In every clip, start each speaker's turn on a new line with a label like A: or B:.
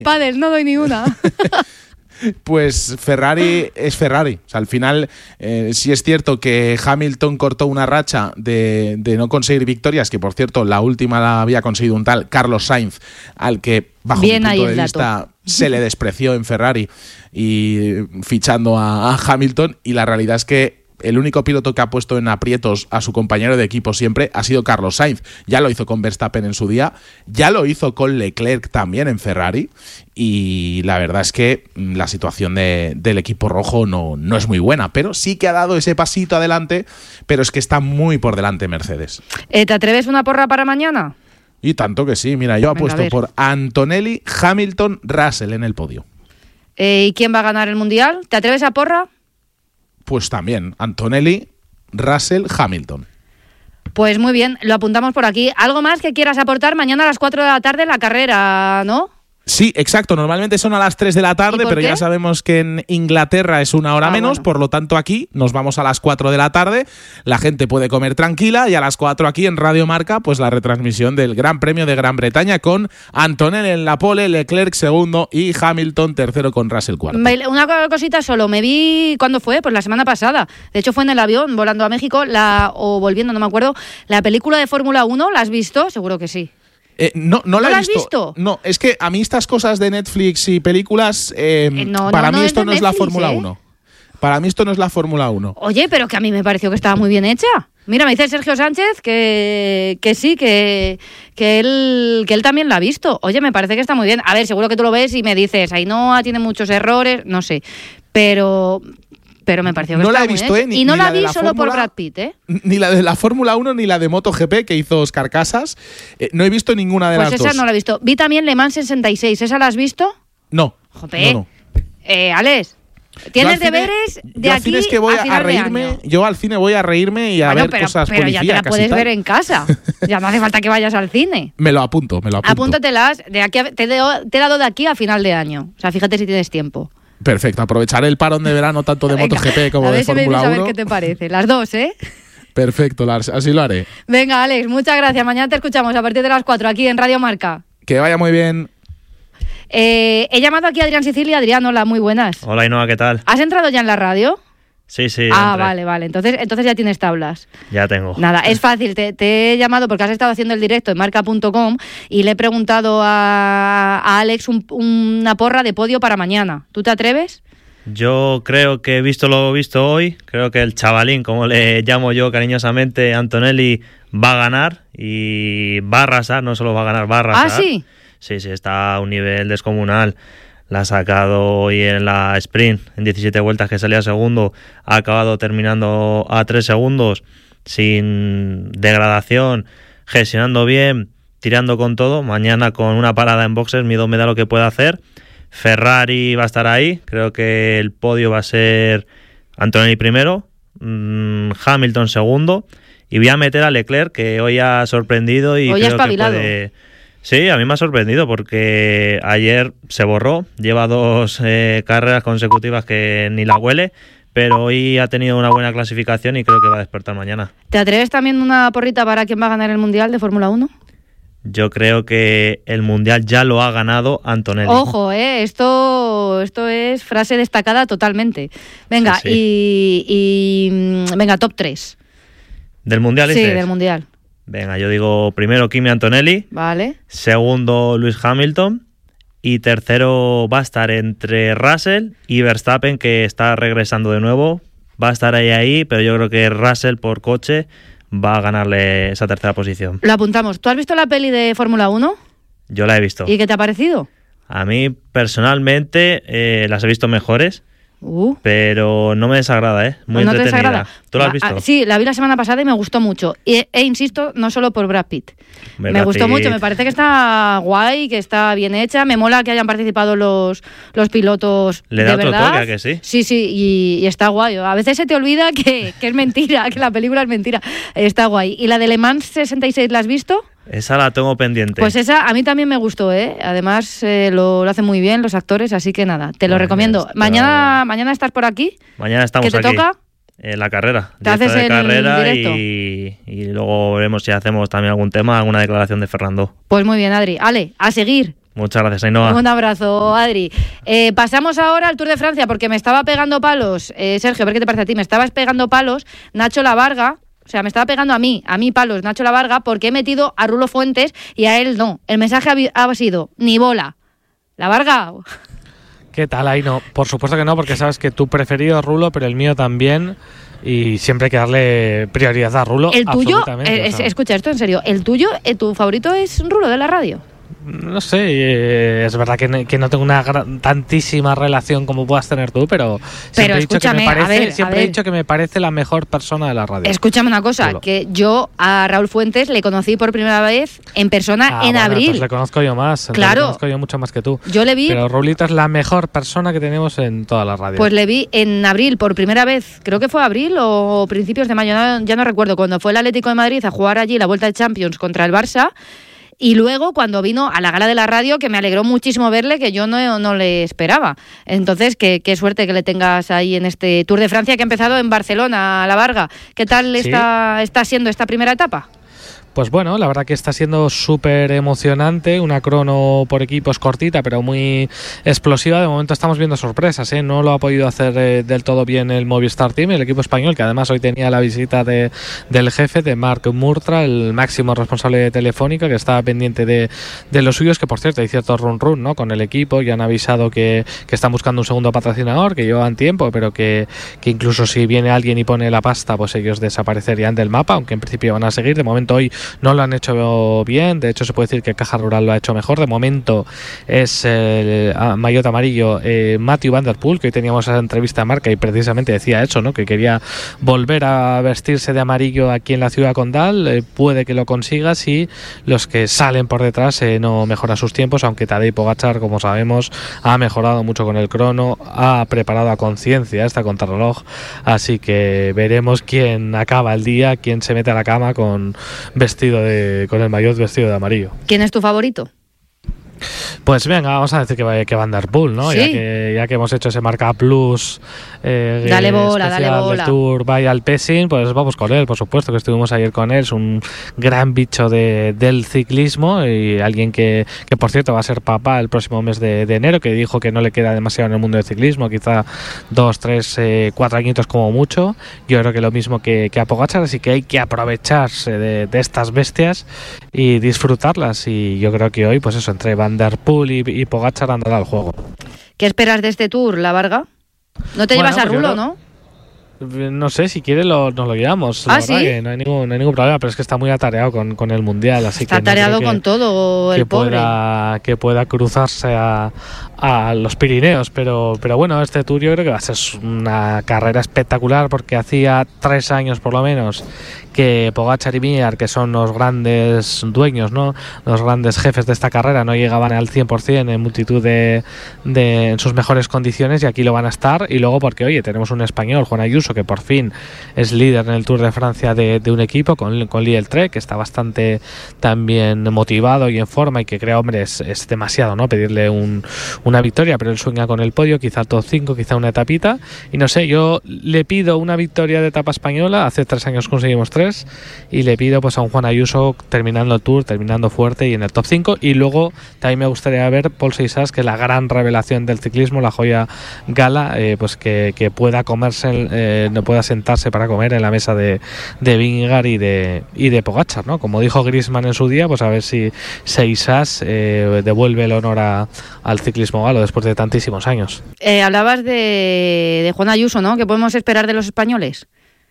A: Pádel, no doy ni una.
B: Pues Ferrari es Ferrari. O sea, al final sí es cierto que Hamilton cortó una racha de no conseguir victorias, que por cierto la última la había conseguido un tal Carlos Sainz, al que bajo mi punto de vista se le despreció en Ferrari y fichando a Hamilton, y la realidad es que el único piloto que ha puesto en aprietos a su compañero de equipo siempre ha sido Carlos Sainz. Ya lo hizo con Verstappen en su día, ya lo hizo con Leclerc también en Ferrari, y la verdad es que la situación del equipo rojo no es muy buena, pero sí que ha dado ese pasito adelante, pero es que está muy por delante Mercedes.
A: ¿Te atreves una porra para mañana?
B: Y tanto que sí, mira, yo apuesto por Antonelli, Hamilton, Russell en el podio.
A: ¿Y quién va a ganar el Mundial? ¿Te atreves a porra?
B: Pues también, Antonelli, Russell, Hamilton.
A: Pues muy bien, lo apuntamos por aquí. ¿Algo más que quieras aportar? Mañana a las 4 de la tarde la carrera, ¿no?
B: Sí, exacto. Normalmente son a las 3 de la tarde, pero ya sabemos que en Inglaterra es una hora menos, por lo tanto aquí nos vamos a las 4 de la tarde. La gente puede comer tranquila y a las 4 aquí en Radio Marca, pues la retransmisión del Gran Premio de Gran Bretaña con Antonelli en la pole, Leclerc segundo y Hamilton tercero con Russell cuarto.
A: Una cosita solo, me vi, ¿cuándo fue? Pues la semana pasada. De hecho fue en el avión volando a México o volviendo, no me acuerdo. La película de Fórmula 1, ¿la has visto? Seguro que sí.
B: No la he
A: visto.
B: No, es que a mí estas cosas de Netflix y películas, para mí esto no es la Fórmula 1. Para mí esto no es la Fórmula 1.
A: Oye, pero que a mí me pareció que estaba muy bien hecha. Mira, me dice Sergio Sánchez que sí, que él también la ha visto. Oye, me parece que está muy bien. A ver, seguro que tú lo ves y me dices, Ainhoa tiene muchos errores, no sé. Pero me pareció que
B: no
A: está
B: la he
A: muy
B: visto,
A: bien. Y no la vi solo por Brad Pitt,
B: Ni la de la Fórmula 1 ni la de MotoGP que hizo Óscar Casas. No he visto ninguna de las dos.
A: Pues esa no la he visto. Vi también Le Mans 66. ¿Esa la has visto?
B: No.
A: Jope.
B: No.
A: Alex, tienes deberes de aquí
B: es que voy
A: a final
B: reírme.
A: de año.
B: yo al cine voy a reirme y a ver cosas
A: pero
B: policía,
A: ya te la puedes ver en casa. Ya no hace falta que vayas al cine.
B: Me lo apunto.
A: Apúntatelas. Te he dado de aquí a final de año. O sea, fíjate si tienes tiempo.
B: Perfecto, aprovecharé el parón de verano tanto de MotoGP como de Fórmula 1.
A: A ver qué te parece. Las dos, ¿eh?
B: Perfecto, Lars, así lo haré.
A: Venga, Alex, muchas gracias. Mañana te escuchamos a partir de las 4 aquí en Radio Marca.
B: Que vaya muy bien.
A: He llamado aquí a Adrián Sicilia. Adrián, hola, muy buenas.
C: Hola, Ainhoa, ¿qué tal?
A: ¿Has entrado ya en la radio?
C: Sí.
A: Vale. Entonces ya tienes tablas.
C: Ya tengo.
A: Nada, es fácil. Te he llamado porque has estado haciendo el directo en marca.com y le he preguntado a Alex una porra de podio para mañana. ¿Tú te atreves?
C: Yo creo que, visto lo visto hoy, creo que el chavalín, como le llamo yo cariñosamente, Antonelli, va a ganar y va a arrasar. No solo va a ganar, va a arrasar.
A: ¿Ah, sí?
C: Sí, está a un nivel descomunal. La ha sacado hoy en la sprint, en 17 vueltas que salía segundo, ha acabado terminando a 3 segundos, sin degradación, gestionando bien, tirando con todo. Mañana con una parada en boxes, me da lo que puede hacer. Ferrari va a estar ahí, creo que el podio va a ser Antonelli primero, Hamilton segundo, y voy a meter a Leclerc, que hoy ha sorprendido y
A: hoy
C: creo
A: ha espabilado.
C: Que puede... Sí, a mí me ha sorprendido porque ayer se borró, lleva 2 carreras consecutivas que ni la huele, pero hoy ha tenido una buena clasificación y creo que va a despertar mañana.
A: ¿Te atreves también una porrita para quién va a ganar el Mundial de Fórmula 1?
C: Yo creo que el Mundial ya lo ha ganado Antonelli.
A: Ojo, esto es frase destacada totalmente. Venga,
C: sí.
A: Y venga, top 3.
C: ¿Del Mundial?
A: Sí, del Mundial.
C: Venga, yo digo primero Kimi Antonelli,
A: vale.
C: Segundo Lewis Hamilton y tercero va a estar entre Russell y Verstappen, que está regresando de nuevo. Va a estar ahí, pero yo creo que Russell por coche va a ganarle esa tercera posición.
A: Lo apuntamos. ¿Tú has visto la peli de Fórmula 1?
C: Yo la he visto.
A: ¿Y qué te ha parecido?
C: A mí personalmente las he visto mejores. Pero no me desagrada, muy
A: ¿No
C: entretenida.
A: te desagrada?
C: ¿Tú la has visto?
A: Sí, la vi la semana pasada y me gustó mucho. E insisto, no solo por Brad Pitt. Me gustó mucho, me parece que está guay, que está bien hecha. Me mola que hayan participado los pilotos.
C: ¿Le da
A: de
C: otro
A: verdad.
C: toque, a que sí?
A: Sí, y está guay. A veces se te olvida que es mentira, que la película es mentira. Está guay. ¿Y la de Le Mans 66 la has visto?
C: Esa la tengo pendiente.
A: Pues esa a mí también me gustó, Además lo hacen muy bien los actores, así que nada, te lo recomiendo. Mañana estás por aquí.
C: Mañana estamos
A: aquí. ¿Qué te toca?
C: La carrera.
A: ¿Te haces
C: de
A: el
C: carrera
A: directo?
C: Y luego veremos si hacemos también algún tema, alguna declaración de Fernando.
A: Pues muy bien, Adri. Ale, a seguir.
C: Muchas gracias, Ainhoa.
A: Un abrazo, Adri. Pasamos ahora al Tour de Francia, porque me estaba pegando palos, Sergio, a ver qué te parece a ti, me estabas pegando palos Nacho Lavarga, o sea, me estaba pegando a mí palos Nacho Lavarga, porque he metido a Rulo Fuentes y a él no. El mensaje ha sido, ni bola. Lavarga.
D: ¿Qué tal, Aino? Por supuesto que no, porque sabes que tu preferido es Rulo, pero el mío también, y siempre hay que darle prioridad a Rulo.
A: El tuyo,
D: absolutamente.
A: escucha esto en serio, el tuyo, tu favorito es Rulo de la radio.
D: No sé, es verdad que no tengo una tantísima relación como puedas tener tú, pero siempre he dicho que me parece la mejor persona de la radio.
A: Escúchame una cosa,
D: Rulo.
A: que yo a Raúl Fuentes le conocí por primera vez en persona en abril.
D: Pues le conozco yo más,
A: claro.
D: Le conozco yo mucho más que tú.
A: Yo le vi.
D: Pero Rulito es la mejor persona que tenemos en toda la radio.
A: Pues le vi en abril por primera vez, creo que fue abril o principios de mayo, ya no recuerdo, cuando fue el Atlético de Madrid a jugar allí la Vuelta de Champions contra el Barça. Y luego cuando vino a la gala de la radio, que me alegró muchísimo verle, que yo no le esperaba. Entonces, qué suerte que le tengas ahí en este Tour de Francia que ha empezado en Barcelona, Lavarga. ¿Qué tal está siendo esta primera etapa?
D: Pues bueno, la verdad que está siendo súper emocionante, una crono por equipos cortita pero muy explosiva. De momento estamos viendo sorpresas, no lo ha podido hacer del todo bien el Movistar Team, el equipo español, que además hoy tenía la visita del jefe, de Marc Murtra, el máximo responsable de Telefónica, que estaba pendiente de los suyos, que por cierto hay cierto run ¿no? con el equipo, y han avisado que están buscando un segundo patrocinador, que llevan tiempo, pero que incluso si viene alguien y pone la pasta, pues ellos desaparecerían del mapa, aunque en principio van a seguir. De momento hoy no lo han hecho bien, de hecho se puede decir que Caja Rural lo ha hecho mejor. De momento es el maillot amarillo Mathieu Van Der Poel, que hoy teníamos esa entrevista a Marca y precisamente decía eso, ¿no? Que quería volver a vestirse de amarillo aquí en la ciudad condal. Puede que lo consiga si los que salen por detrás no mejoran sus tiempos, aunque Tadej Pogačar, como sabemos, ha mejorado mucho con el crono, ha preparado a conciencia esta contrarreloj, así que veremos quién acaba el día, quién se mete a la cama con el maillot vestido de amarillo.
A: ¿Quién es tu favorito?
D: Pues venga, vamos a decir que Van Der Poel, ¿no?
A: ¿Sí?
D: Ya que hemos hecho ese Marca Plus
A: dale bola
D: del Tour by Alpecin, pues vamos con él, por supuesto, que estuvimos ayer con él. Es un gran bicho del ciclismo, y alguien que por cierto va a ser papá el próximo mes de enero, que dijo que no le queda demasiado en el mundo del ciclismo, quizá 2, 3, 4 añitos como mucho. Yo creo que lo mismo que a Pogačar, así que hay que aprovecharse de estas bestias y disfrutarlas, y yo creo que hoy, pues eso, entre Van Der Poel y Pogačar andará el juego.
A: ¿Qué esperas de este Tour, Lavarga? No te llevas a Rulo, ¿no?
D: No sé, si quiere nos lo llevamos.
A: ¿Ah,
D: la verdad
A: sí?
D: que no hay ningún problema, pero es que está muy atareado con el Mundial, así
A: está
D: que
A: atareado con todo el pobre.
D: Que pueda cruzarse a los Pirineos, pero bueno, este Tour yo creo que va a ser una carrera espectacular, porque hacía 3 años por lo menos que Pogačar y Vingegaard, que son los grandes dueños, ¿no? Los grandes jefes de esta carrera, no llegaban al 100% en multitud en sus mejores condiciones, y aquí lo van a estar. Y luego porque, oye, tenemos un español, Juan Ayuso, que por fin es líder en el Tour de Francia de un equipo, con Liel Trek, que está bastante también motivado y en forma, y que creo, hombre, es demasiado, ¿no? Pedirle una victoria, pero él sueña con el podio, quizá top 5, quizá una etapita, y no sé, yo le pido una victoria de etapa española. Hace 3 años conseguimos 3, y le pido pues a un Juan Ayuso terminando el Tour, terminando fuerte y en el top 5. Y luego también me gustaría ver Paul Seixas, que es la gran revelación del ciclismo, la joya gala, pues que pueda comerse, no pueda sentarse para comer en la mesa de Vingegaard y de Pogačar, ¿no? Como dijo Griezmann en su día, pues a ver si Seixas devuelve el honor al ciclismo galo después de tantísimos años.
A: Hablabas de Juan Ayuso, ¿no? ¿Qué podemos esperar de los españoles?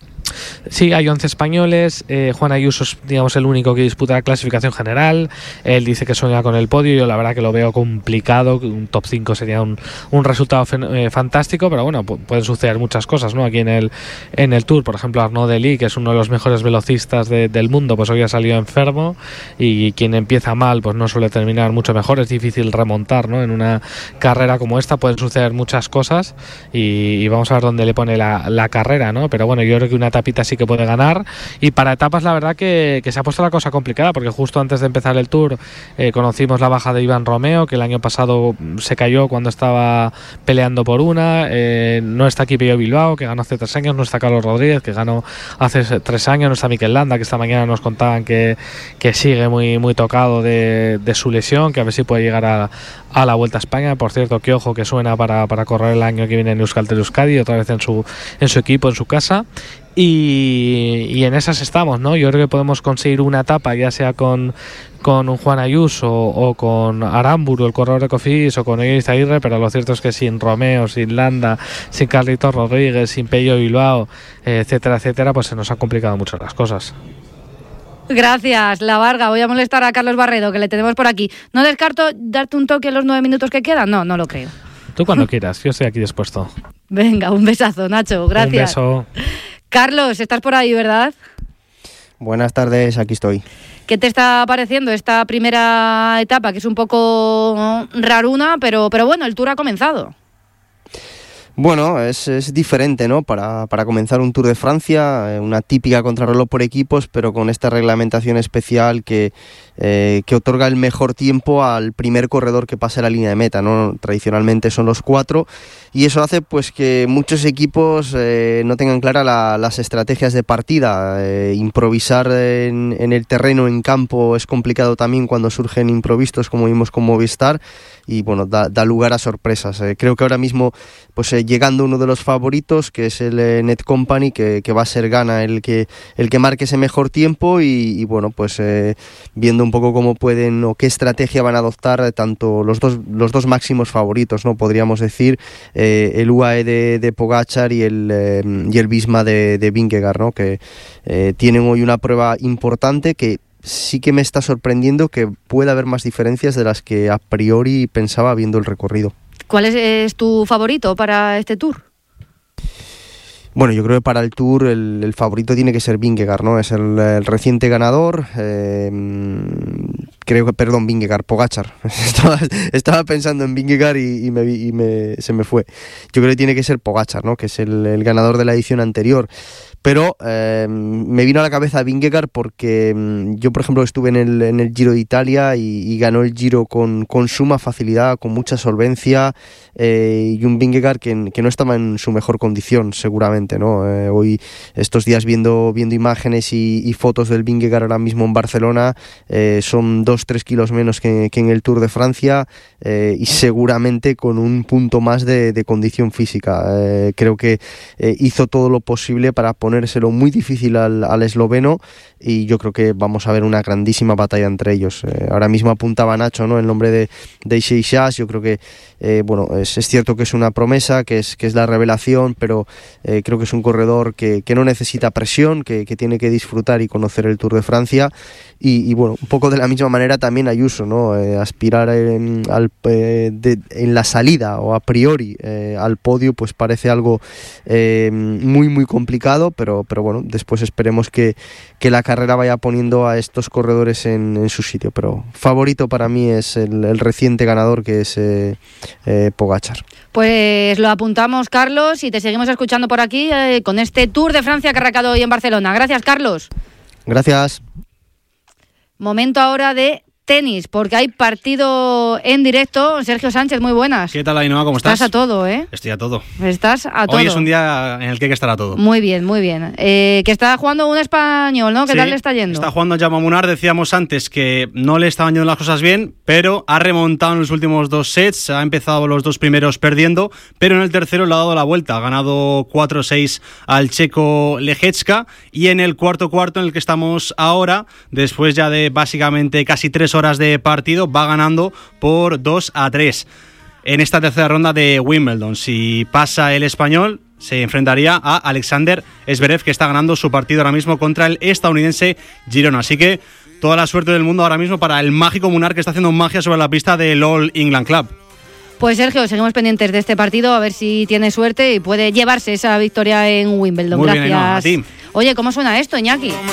D: Sí, hay 11 españoles. Juan Ayuso es, digamos, el único que disputa la clasificación general. Él dice que sueña con el podio. Yo la verdad que lo veo complicado. Un top 5 sería un resultado fantástico, pero bueno, pueden suceder muchas cosas, ¿no? Aquí en el Tour, por ejemplo, Arnaud Delis, que es uno de los mejores velocistas del mundo, pues hoy ha salido enfermo, y quien empieza mal pues no suele terminar mucho mejor. Es difícil remontar, ¿no? En una carrera como esta pueden suceder muchas cosas, y vamos a ver dónde le pone la carrera, ¿no? Pero bueno, yo creo que una etapa etapita sí que puede ganar. Y para etapas la verdad que se ha puesto la cosa complicada, porque justo antes de empezar el Tour conocimos la baja de Iván Romeo, que el año pasado se cayó cuando estaba peleando por una. No está aquí Pello Bilbao, que ganó hace 3 años, no está Carlos Rodríguez, que ganó hace 3 años, no está Mikel Landa, que esta mañana nos contaban que sigue muy, muy tocado de su lesión, que a ver si puede llegar a la Vuelta a España. Por cierto, que ojo que suena para correr el año que viene en Euskaltel Euskadi, otra vez en su equipo, en su casa. Y en esas estamos, ¿no? Yo creo que podemos conseguir una etapa, ya sea con un Juan Ayuso o con Aramburu, el corredor de Cofidis, o con Eloy Aguirre, pero lo cierto es que sin Romeo, sin Landa, sin Carlitos Rodríguez, sin Pello Bilbao, etcétera, etcétera, pues se nos han complicado mucho las cosas.
A: Gracias, La Varga. Voy a molestar a Carlos Barredo, que le tenemos por aquí. No descarto darte un toque en los 9 minutos que quedan. No lo creo.
D: Tú cuando quieras, yo estoy aquí dispuesto.
A: Venga, un besazo, Nacho. Gracias.
D: Un beso.
A: Carlos, estás por ahí, ¿verdad?
E: Buenas tardes, aquí estoy.
A: ¿Qué te está pareciendo esta primera etapa, que es un poco raruna, pero bueno, el Tour ha comenzado?
E: Bueno, es diferente, ¿no? Para comenzar un Tour de Francia, una típica contrarreloj por equipos, pero con esta reglamentación especial que otorga el mejor tiempo al primer corredor que pase la línea de meta, ¿no? Tradicionalmente son los 4, y eso hace pues que muchos equipos no tengan claras las estrategias de partida. Improvisar en el terreno, en campo, es complicado también cuando surgen imprevistos, como vimos con Movistar, y bueno, da lugar a sorpresas. Creo que ahora mismo, pues llegando uno de los favoritos, que es el Net Company, que va a ser Ghana el que marque ese mejor tiempo, y bueno, pues viendo un poco cómo pueden o qué estrategia van a adoptar tanto los dos máximos favoritos, ¿no? Podríamos decir, el UAE de Pogačar y el Visma de Vingegaard, ¿no? Que tienen hoy una prueba importante que sí que me está sorprendiendo que pueda haber más diferencias de las que a priori pensaba viendo el recorrido.
A: ¿Cuál es tu favorito para este Tour?
E: Bueno, yo creo que para el Tour el favorito tiene que ser Vingegaard, ¿no? Es el reciente ganador. Vingegaard, Pogačar. Estaba pensando en Vingegaard y se me fue. Yo creo que tiene que ser Pogačar, ¿no? Que es el ganador de la edición anterior. Pero me vino a la cabeza Vingegaard porque yo, por ejemplo, estuve en el Giro de Italia y ganó el Giro con suma facilidad, con mucha solvencia, y un Vingegaard que no estaba en su mejor condición, seguramente, ¿no? Hoy, estos días, viendo imágenes y fotos del Vingegaard ahora mismo en Barcelona, son 2-3 kilos menos que en el Tour de Francia, y seguramente con un punto más de condición física. Creo que hizo todo lo posible para ponérselo muy difícil al esloveno, y yo creo que vamos a ver una grandísima batalla entre ellos. Ahora mismo apuntaba Nacho, ¿no? El nombre de Seixas. Yo creo que es cierto que es una promesa, que es la revelación, pero creo que es un corredor que no necesita presión, que tiene que disfrutar y conocer el Tour de Francia, y bueno, un poco de la misma manera también Ayuso, ¿no? Aspirar en la salida o a priori al podio, pues parece algo muy muy complicado, pero bueno, después esperemos que la carrera vaya poniendo a estos corredores en su sitio. Pero favorito para mí es el reciente ganador, que es Pogačar.
A: Pues lo apuntamos, Carlos, y te seguimos escuchando por aquí con este Tour de Francia que ha arrancado hoy en Barcelona. Gracias, Carlos.
E: Gracias.
A: Momento ahora de tenis, porque hay partido en directo. Sergio Sánchez, muy buenas.
F: ¿Qué tal, Ainhoa? ¿Cómo estás?
A: Estás a todo, ¿eh?
F: Estoy a todo.
A: Estás a todo.
F: Hoy es un día en el que hay que estar a todo.
A: Muy bien, muy bien. Que está jugando un español, ¿no? ¿Qué tal le está yendo?
F: Está jugando Jaume Munar. Decíamos antes que no le estaban yendo las cosas bien, pero ha remontado en los últimos 2 sets. Ha empezado los 2 primeros perdiendo, pero en el tercero le ha dado la vuelta. Ha ganado 4-6 al checo Lehecka, y en el cuarto en el que estamos ahora, después ya de básicamente casi 3 horas de partido, va ganando por 2-3 en esta tercera ronda de Wimbledon. Si pasa el español, se enfrentaría a Alexander Zverev, que está ganando su partido ahora mismo contra el estadounidense Girona. Así que toda la suerte del mundo ahora mismo para el mágico Munar, que está haciendo magia sobre la pista del All England Club.
A: Pues Sergio, seguimos pendientes de este partido, a ver si tiene suerte y puede llevarse esa victoria en Wimbledon.
F: Muy
A: Gracias.
F: bien, a ti.
A: Oye, ¿cómo suena esto, Iñaki?